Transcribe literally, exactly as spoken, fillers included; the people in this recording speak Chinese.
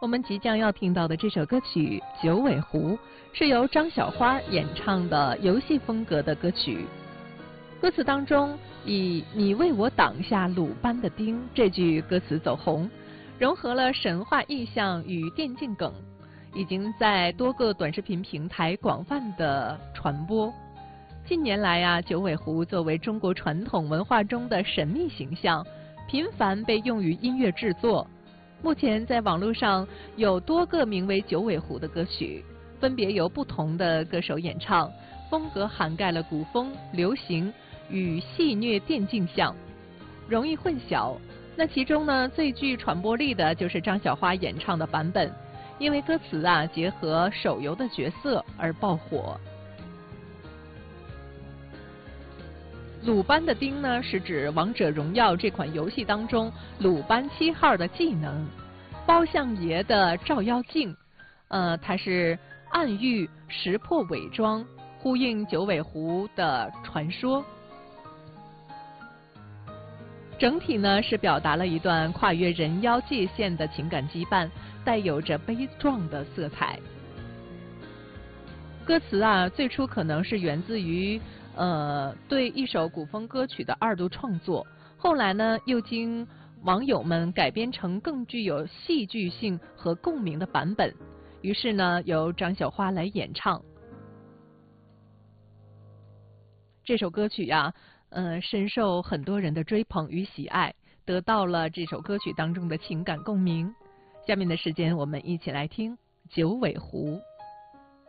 我们即将要听到的这首歌曲《九尾狐》是由张小花演唱的游戏风格的歌曲。歌词当中以“你为我挡下鲁班的钉”这句歌词走红，融合了神话意象与电竞梗，已经在多个短视频平台广泛的传播。近年来啊，九尾狐作为中国传统文化中的神秘形象，频繁被用于音乐制作。目前在网络上有多个名为九尾狐的歌曲，分别由不同的歌手演唱，风格涵盖了古风、流行与戏谑电竞项，容易混淆。那其中呢，最具传播力的就是张小花演唱的版本，因为歌词啊结合手游的角色而爆火。鲁班的钉呢，是指王者荣耀这款游戏当中鲁班七号的技能，包相爷的照妖镜，呃，它是暗喻识破伪装，呼应九尾狐的传说。整体呢是表达了一段跨越人妖界限的情感羁绊，带有着悲壮的色彩。歌词啊，最初可能是源自于呃，对一首古风歌曲的二度创作，后来呢，又经网友们改编成更具有戏剧性和共鸣的版本，于是呢，由张小花来演唱。这首歌曲呀、啊，呃，深受很多人的追捧与喜爱，得到了这首歌曲当中的情感共鸣。下面的时间，我们一起来听《九尾狐》。